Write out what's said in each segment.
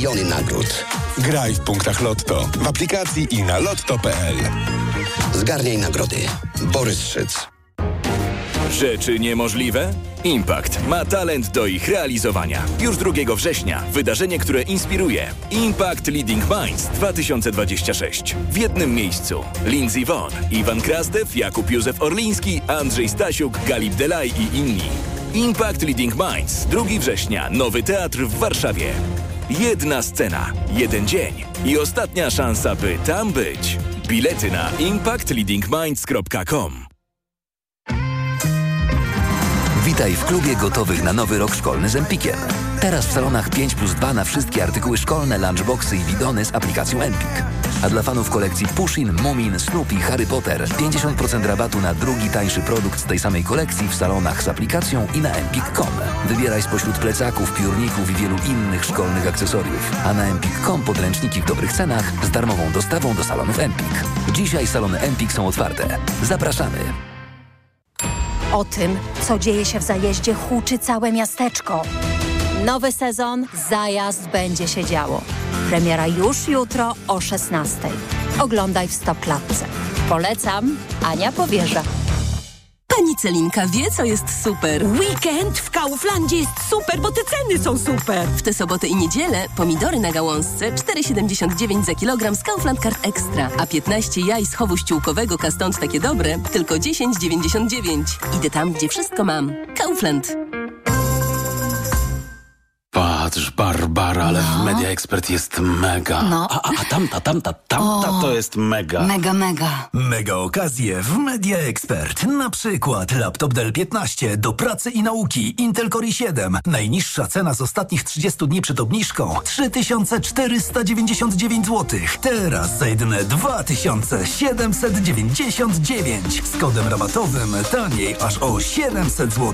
miliony nagród. Graj w punktach Lotto, w aplikacji i na lotto.pl. Zgarniaj nagrody. Borys Szyc. Rzeczy niemożliwe? Impact ma talent do ich realizowania. Już 2 września wydarzenie, które inspiruje. Impact Leading Minds 2026. W jednym miejscu Lindsey Vonn, Iwan Krasdew, Jakub Józef Orliński, Andrzej Stasiuk, Galip Delay i inni. Impact Leading Minds 2 września. Nowy teatr w Warszawie. Jedna scena, jeden dzień i ostatnia szansa, by tam być. Bilety na impactleadingminds.com. Witaj w klubie gotowych na nowy rok szkolny z Empikiem. Teraz w salonach 5+2 na wszystkie artykuły szkolne, lunchboxy i bidony z aplikacją Empik. A dla fanów kolekcji Pushin, Mumin, Snoopy, Harry Potter 50% rabatu na drugi tańszy produkt z tej samej kolekcji w salonach z aplikacją i na empik.com. Wybieraj spośród plecaków, piórników i wielu innych szkolnych akcesoriów. A na empik.com podręczniki w dobrych cenach z darmową dostawą do salonów Empik. Dzisiaj salony Empik są otwarte. Zapraszamy! O tym, co dzieje się w zajeździe, huczy całe miasteczko. Nowy sezon, Zajazd będzie się działo. Premiera już jutro o 16:00. Oglądaj w Stopklatce. Polecam, Ania Powierza. Pani Celinka wie, co jest super. Weekend w Kauflandzie jest super, bo te ceny są super. W tę sobotę i niedzielę pomidory na gałązce 4,79 za kilogram z Kaufland Card Extra, a 15 jaj z chowu ściółkowego Kastąd takie dobre tylko 10,99. Idę tam, gdzie wszystko mam. Kaufland. Patrz, Barbara, ale w Media Expert jest mega. No. A tamta to jest mega. Mega. Mega okazje w Media Expert. Na przykład laptop Dell 15 do pracy i nauki Intel Core i7. Najniższa cena z ostatnich 30 dni przed obniżką 3499 zł. Teraz za jedyne 2799. Z kodem rabatowym taniej aż o 700 zł.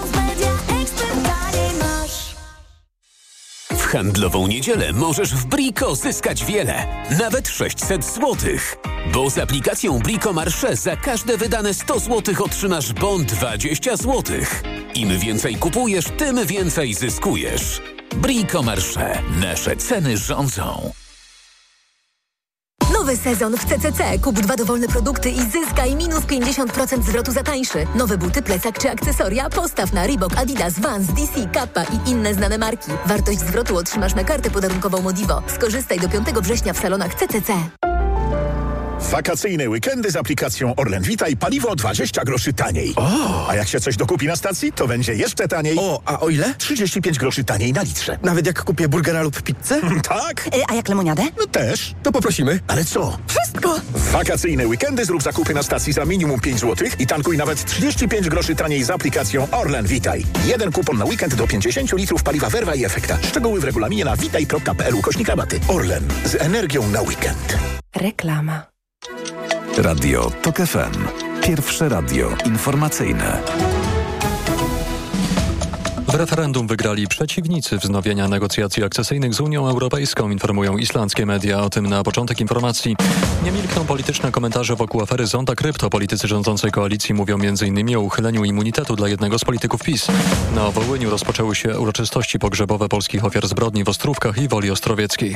W handlową niedzielę możesz w Brico zyskać wiele, nawet 600 zł. Bo z aplikacją Brico Marché za każde wydane 100 zł otrzymasz bon 20 zł. Im więcej kupujesz, tym więcej zyskujesz. Brico Marché. Nasze ceny rządzą. Nowy sezon w CCC. Kup 2 dowolne produkty i zyskaj minus 50% zwrotu za tańszy. Nowe buty, plecak czy akcesoria? Postaw na Reebok, Adidas, Vans, DC, Kappa i inne znane marki. Wartość zwrotu otrzymasz na kartę podarunkową Modivo. Skorzystaj do 5 września w salonach CCC. Wakacyjne weekendy z aplikacją Orlen Witaj, paliwo 20 groszy taniej. A jak się coś dokupi na stacji, to będzie jeszcze taniej. A o ile? 35 groszy taniej na litrze. Nawet jak kupię burgera lub pizzę? Tak. A jak lemoniadę? No też. To poprosimy. Ale co? Wszystko. Wakacyjne weekendy zrób zakupy na stacji za minimum 5 zł i tankuj nawet 35 groszy taniej z aplikacją Orlen Witaj. Jeden kupon na weekend do 50 litrów paliwa Verva i Efekta. Szczegóły w regulaminie na witaj.pl/rabaty. Orlen. Z energią na weekend. Reklama. Radio TOK FM. Pierwsze radio informacyjne. W referendum wygrali przeciwnicy wznowienia negocjacji akcesyjnych z Unią Europejską, informują islandzkie media. O tym na początek informacji. Nie milkną polityczne komentarze wokół afery Zonda Krypto. Politycy rządzącej koalicji mówią m.in. o uchyleniu immunitetu dla jednego z polityków PiS. Na Wołyniu rozpoczęły się uroczystości pogrzebowe polskich ofiar zbrodni w Ostrówkach i Woli Ostrowieckiej.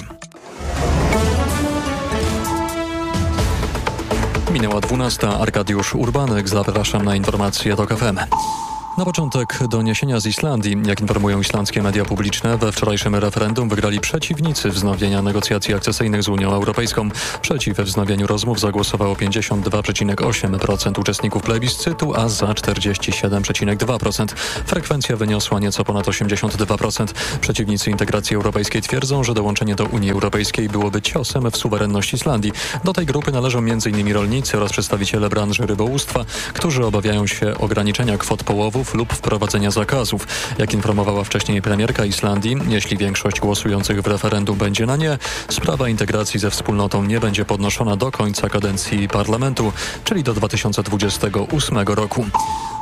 Minęła 12. Arkadiusz Urbanek. Zapraszam na informacje TOK FM. Na początek doniesienia z Islandii. Jak informują islandzkie media publiczne, we wczorajszym referendum wygrali przeciwnicy wznowienia negocjacji akcesyjnych z Unią Europejską. Przeciw wznowieniu rozmów zagłosowało 52,8% uczestników plebiscytu, a za 47,2%. Frekwencja wyniosła nieco ponad 82%. Przeciwnicy integracji europejskiej twierdzą, że dołączenie do Unii Europejskiej byłoby ciosem w suwerenność Islandii. Do tej grupy należą m.in. rolnicy oraz przedstawiciele branży rybołówstwa, którzy obawiają się ograniczenia kwot połowów lub wprowadzenia zakazów. Jak informowała wcześniej premierka Islandii, jeśli większość głosujących w referendum będzie na nie, sprawa integracji ze wspólnotą nie będzie podnoszona do końca kadencji parlamentu, czyli do 2028 roku.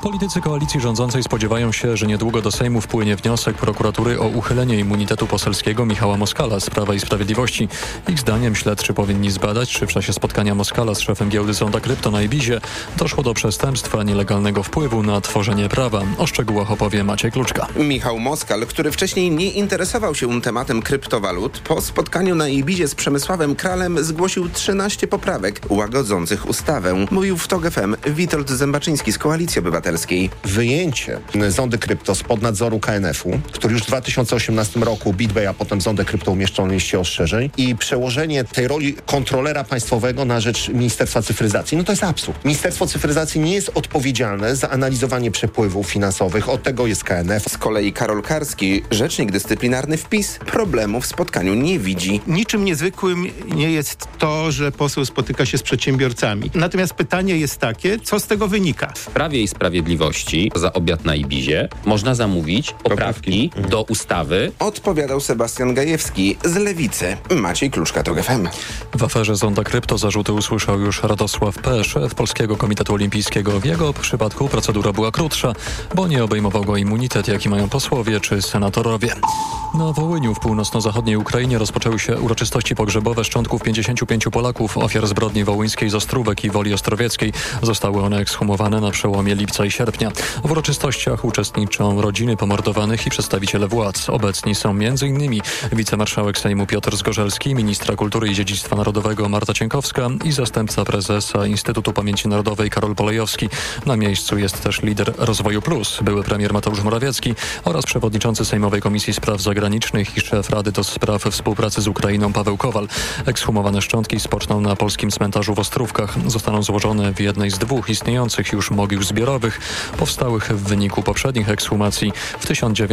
Politycy koalicji rządzącej spodziewają się, że niedługo do Sejmu wpłynie wniosek prokuratury o uchylenie immunitetu poselskiego Michała Moskala z Prawa i Sprawiedliwości. Ich zdaniem śledczy powinni zbadać, czy w czasie spotkania Moskala z szefem giełdy Zonda Krypto na Ibizie doszło do przestępstwa nielegalnego wpływu na tworzenie prawa. O szczegółach opowie Maciej Kluczka. Michał Moskal, który wcześniej nie interesował się tematem kryptowalut, po spotkaniu na Ibizie z Przemysławem Kralem zgłosił 13 poprawek łagodzących ustawę. Mówił w TOK FM Witold Zębaczyński z Koalicji Obywatelskiej. Wyjęcie Zondy Krypto spod nadzoru KNF-u, który już w 2018 roku BitBay, a potem Zondę Krypto umieszczał na liście ostrzeżeń, i przełożenie tej roli kontrolera państwowego na rzecz Ministerstwa Cyfryzacji. No to jest absurd. Ministerstwo Cyfryzacji nie jest odpowiedzialne za analizowanie przepływów finansowych. Od tego jest KNF. Z kolei Karol Karski, rzecznik dyscyplinarny w PiS, problemu w spotkaniu nie widzi. Niczym niezwykłym nie jest to, że poseł spotyka się z przedsiębiorcami. Natomiast pytanie jest takie, co z tego wynika? W Prawie i Sprawiedliwości za obiad na Ibizie można zamówić poprawki do ustawy. Odpowiadał Sebastian Gajewski z Lewicy. Maciej Kluczka, TOK FM. W aferze Zonda Krypto zarzuty usłyszał już Radosław P., szef Polskiego Komitetu Olimpijskiego. W jego przypadku procedura była krótsza, bo nie obejmował go immunitet, jaki mają posłowie czy senatorowie. Na Wołyniu w północno-zachodniej Ukrainie rozpoczęły się uroczystości pogrzebowe szczątków 55 Polaków, ofiar zbrodni wołyńskiej z Ostrówek i Woli Ostrowieckiej. Zostały one ekshumowane na przełomie lipca i sierpnia. W uroczystościach uczestniczą rodziny pomordowanych i przedstawiciele władz. Obecni są m.in. wicemarszałek Sejmu Piotr Zgorzelski, ministra kultury i dziedzictwa narodowego Marta Cienkowska i zastępca prezesa Instytutu Pamięci Narodowej Karol Polejowski. Na miejscu jest też lider Rozwoju Plus, były premier Mateusz Morawiecki oraz przewodniczący Sejmowej Komisji Spraw Zagranicznych i szef Rady do Spraw Współpracy z Ukrainą Paweł Kowal. Ekshumowane szczątki spoczną na polskim cmentarzu w Ostrówkach. Zostaną złożone w jednej z dwóch istniejących już mogił zbiorowych, powstałych w wyniku poprzednich ekshumacji w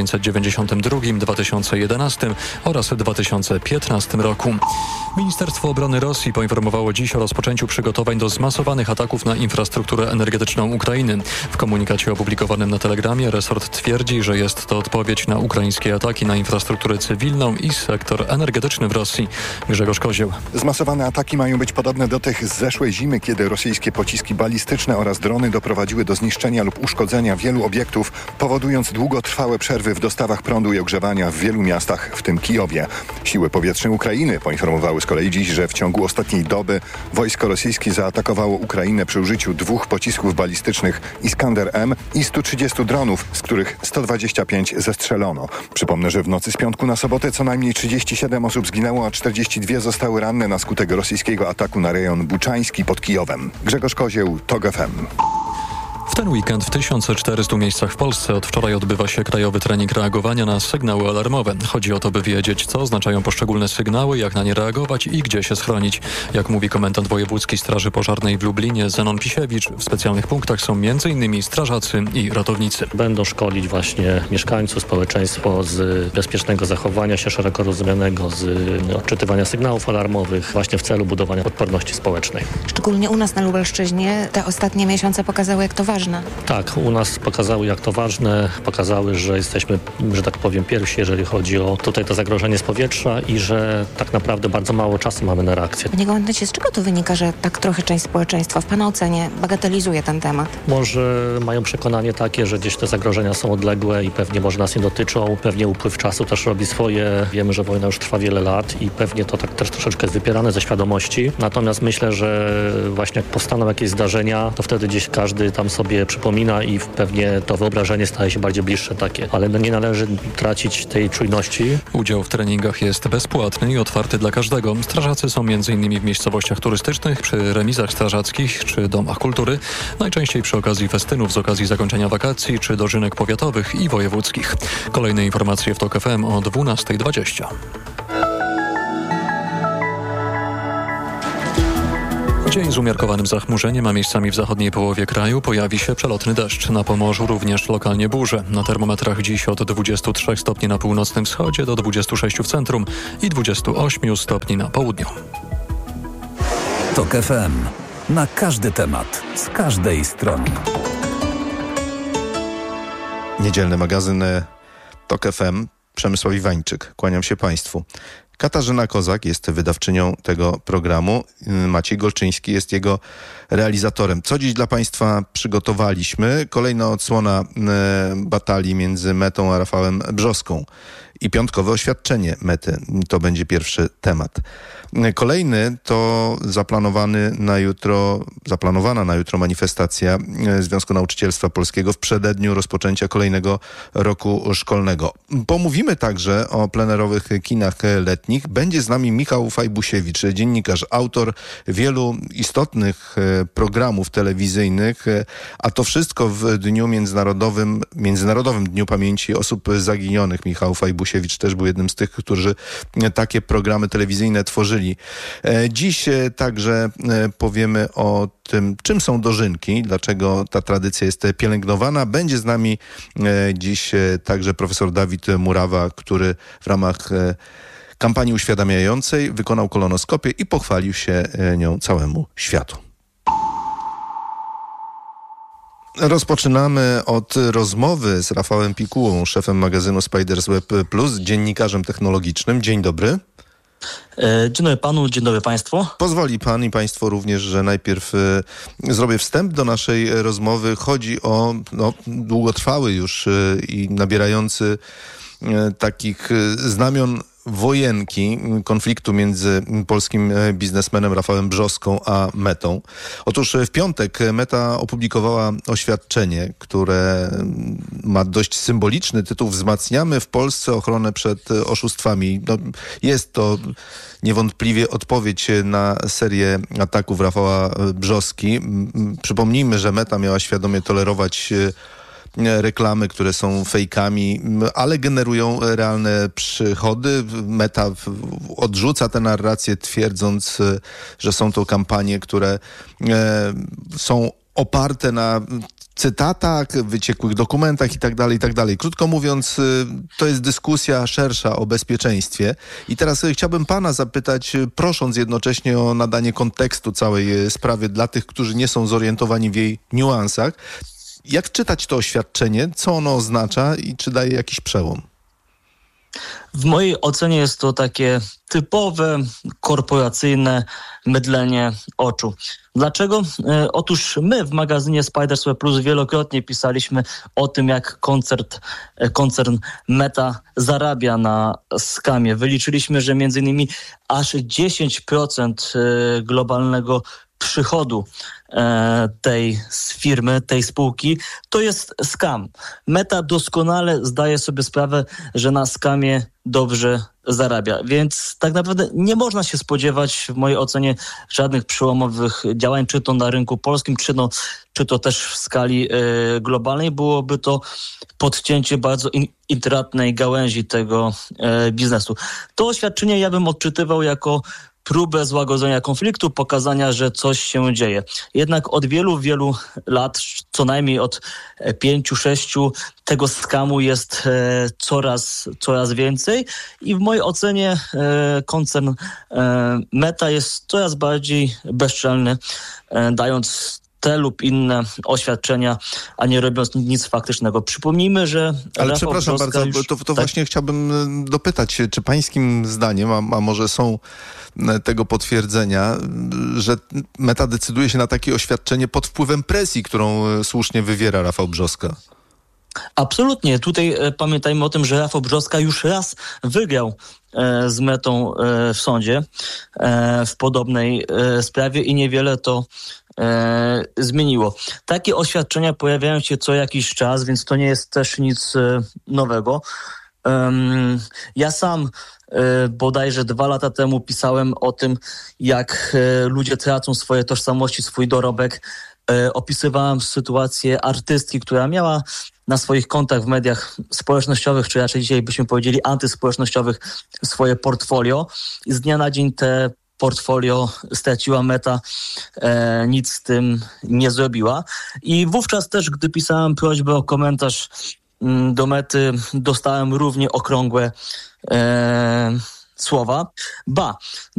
1992, 2011 oraz 2015 roku. Ministerstwo Obrony Rosji poinformowało dziś o rozpoczęciu przygotowań do zmasowanych ataków na infrastrukturę energetyczną Ukrainy. W komunikacie opublikowanym na Telegramie resort twierdzi, że jest to odpowiedź na ukraińskie ataki na infrastrukturę cywilną i sektor energetyczny w Rosji. Grzegorz Kozieł. Zmasowane ataki mają być podobne do tych z zeszłej zimy, kiedy rosyjskie pociski balistyczne oraz drony doprowadziły do zniszczenia lub uszkodzenia wielu obiektów, powodując długotrwałe przerwy w dostawach prądu i ogrzewania w wielu miastach, w tym Kijowie. Siły powietrzne Ukrainy poinformowały z kolei dziś, że w ciągu ostatniej doby wojsko rosyjskie zaatakowało Ukrainę przy użyciu 2 pocisków balistycznych Iskander-M i 130 dronów, z których 125 zestrzelono. Przypomnę, że w nocy z piątku na sobotę co najmniej 37 osób zginęło, a 42 zostały ranne na skutek rosyjskiego ataku na rejon Buczański pod Kijowem. Grzegorz Kozieł, TOK FM. W ten weekend w 1400 miejscach w Polsce od wczoraj odbywa się krajowy trening reagowania na sygnały alarmowe. Chodzi o to, by wiedzieć, co oznaczają poszczególne sygnały, jak na nie reagować i gdzie się schronić. Jak mówi komendant wojewódzki Straży Pożarnej w Lublinie Zenon Pisiewicz, w specjalnych punktach są m.in. strażacy i ratownicy. Będą szkolić właśnie mieszkańców, społeczeństwo z bezpiecznego zachowania się szeroko rozumianego, z odczytywania sygnałów alarmowych, właśnie w celu budowania odporności społecznej. Szczególnie u nas na Lubelszczyźnie te ostatnie miesiące pokazały, jak to ważne. Tak, u nas pokazały, jak to ważne, pokazały, że jesteśmy, że tak powiem, pierwsi, jeżeli chodzi o tutaj to zagrożenie z powietrza i że tak naprawdę bardzo mało czasu mamy na reakcję. Panie komendancie, z czego to wynika, że tak trochę część społeczeństwa w Pana ocenie bagatelizuje ten temat? Może mają przekonanie takie, że gdzieś te zagrożenia są odległe i pewnie może nas nie dotyczą, pewnie upływ czasu też robi swoje. Wiemy, że wojna już trwa wiele lat i pewnie to tak też troszeczkę jest wypierane ze świadomości. Natomiast myślę, że właśnie jak powstaną jakieś zdarzenia, to wtedy gdzieś każdy tam sobie przypomina i pewnie to wyobrażenie staje się bardziej bliższe takie. Ale nie należy tracić tej czujności. Udział w treningach jest bezpłatny i otwarty dla każdego. Strażacy są m.in. w miejscowościach turystycznych, przy remizach strażackich czy domach kultury. Najczęściej przy okazji festynów z okazji zakończenia wakacji czy dożynek powiatowych i wojewódzkich. Kolejne informacje w TOK FM o 12:20. Dzień z umiarkowanym zachmurzeniem, a miejscami w zachodniej połowie kraju pojawi się przelotny deszcz. Na Pomorzu również lokalnie burze. Na termometrach dziś od 23 stopni na północnym wschodzie do 26 w centrum i 28 stopni na południu. TOK FM. Na każdy temat, z każdej strony. Niedzielny magazyn TOK FM. Przemysław Iwańczyk. Kłaniam się Państwu. Katarzyna Kozak jest wydawczynią tego programu. Maciej Golczyński jest jego realizatorem. Co dziś dla Państwa przygotowaliśmy? Kolejna odsłona batalii między Metą a Rafałem Brzoską i piątkowe oświadczenie Mety. To będzie pierwszy temat. Kolejny to zaplanowana na jutro manifestacja Związku Nauczycielstwa Polskiego w przededniu rozpoczęcia kolejnego roku szkolnego. Pomówimy także o plenerowych kinach letnich. Będzie z nami Michał Fajbusiewicz, dziennikarz, autor wielu istotnych programów telewizyjnych, a to wszystko w dniu Międzynarodowym Dniu Pamięci Osób Zaginionych. Michał Fajbusiewicz też był jednym z tych, którzy takie programy telewizyjne tworzyli. Dziś także powiemy o tym, czym są dożynki, dlaczego ta tradycja jest pielęgnowana. Będzie z nami dziś także profesor Dawid Murawa, który w ramach kampanii uświadamiającej wykonał kolonoskopię i pochwalił się nią całemu światu. Rozpoczynamy od rozmowy z Rafałem Pikułą, szefem magazynu Spiders Web Plus, dziennikarzem technologicznym. Dzień dobry. Dzień dobry panu, dzień dobry państwu. Pozwoli pan i państwo również, że najpierw zrobię wstęp do naszej rozmowy. Chodzi o długotrwały już i nabierający takich znamion wojenki, konfliktu między polskim biznesmenem Rafałem Brzoską a Metą. Otóż w piątek Meta opublikowała oświadczenie, które ma dość symboliczny tytuł: Wzmacniamy w Polsce ochronę przed oszustwami. Jest to niewątpliwie odpowiedź na serię ataków Rafała Brzoski. Przypomnijmy, że Meta miała świadomie tolerować reklamy, które są fejkami, ale generują realne przychody. Meta odrzuca tę narrację, twierdząc, że są to kampanie, które są oparte na cytatach, wyciekłych dokumentach itd., itd. Krótko mówiąc, to jest dyskusja szersza o bezpieczeństwie. I teraz chciałbym pana zapytać, prosząc jednocześnie o nadanie kontekstu całej sprawy dla tych, którzy nie są zorientowani w jej niuansach. Jak czytać to oświadczenie? Co ono oznacza i czy daje jakiś przełom? W mojej ocenie jest to takie typowe, korporacyjne mydlenie oczu. Dlaczego? Otóż my w magazynie Spiders Web Plus wielokrotnie pisaliśmy o tym, jak koncern Meta zarabia na skamie. Wyliczyliśmy, że między innymi aż 10% globalnego przychodu tej firmy, tej spółki, to jest skam. Meta doskonale zdaje sobie sprawę, że na skamie dobrze zarabia. Więc tak naprawdę nie można się spodziewać w mojej ocenie żadnych przełomowych działań, czy to na rynku polskim, czy to też w skali globalnej. Byłoby to podcięcie bardzo intratnej gałęzi tego biznesu. To oświadczenie ja bym odczytywał jako próbę złagodzenia konfliktu, pokazania, że coś się dzieje. Jednak od wielu lat, co najmniej od 5-6, tego skamu jest coraz więcej i w mojej ocenie koncern Meta jest coraz bardziej bezczelny, dając te lub inne oświadczenia, a nie robiąc nic faktycznego. Przypomnijmy, że... Ale przepraszam bardzo, to właśnie chciałbym dopytać, czy pańskim zdaniem, a może są tego potwierdzenia, że Meta decyduje się na takie oświadczenie pod wpływem presji, którą słusznie wywiera Rafał Brzoska? Absolutnie. Tutaj pamiętajmy o tym, że Rafał Brzoska już raz wygrał z Metą w sądzie w podobnej sprawie i niewiele to zmieniło. Takie oświadczenia pojawiają się co jakiś czas, więc to nie jest też nic nowego. Ja sam bodajże 2 lata temu pisałem o tym, jak ludzie tracą swoje tożsamości, swój dorobek. Opisywałem sytuację artystki, która miała na swoich kontach w mediach społecznościowych, czy raczej dzisiaj byśmy powiedzieli antyspołecznościowych, swoje portfolio i z dnia na dzień te portfolio straciła Meta, nic z tym nie zrobiła. I wówczas też, gdy pisałem prośbę o komentarz do Mety, dostałem równie okrągłe słowa.